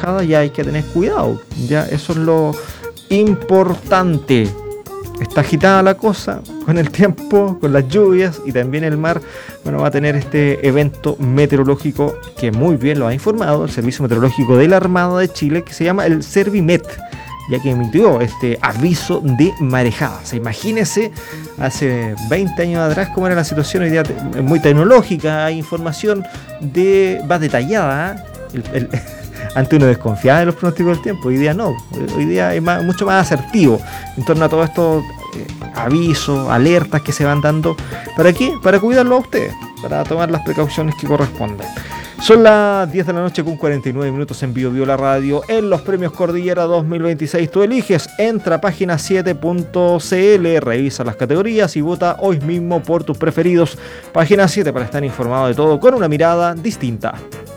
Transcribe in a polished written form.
marejada, ya hay que tener cuidado. Ya, eso es lo importante. Está agitada la cosa con el tiempo, con las lluvias y también el mar. Bueno, va a tener este evento meteorológico que muy bien lo ha informado el Servicio Meteorológico de la Armada de Chile, que se llama el Servimet, ya que emitió este aviso de marejadas. Imagínense, hace 20 años atrás, cómo era la situación. Hoy día muy tecnológica, hay información más detallada. Antes uno desconfiaba de los pronósticos del tiempo, hoy día no. Hoy día es mucho más asertivo en torno a todos estos avisos, alertas que se van dando. ¿Para qué? Para cuidarlo a ustedes, para tomar las precauciones que corresponden. Son las 10 de la noche con 49 minutos en Bio la Radio. En los premios Cordillera 2026 tú eliges, entra a página 7.cl, revisa las categorías y vota hoy mismo por tus preferidos. Página 7 para estar informado de todo con una mirada distinta.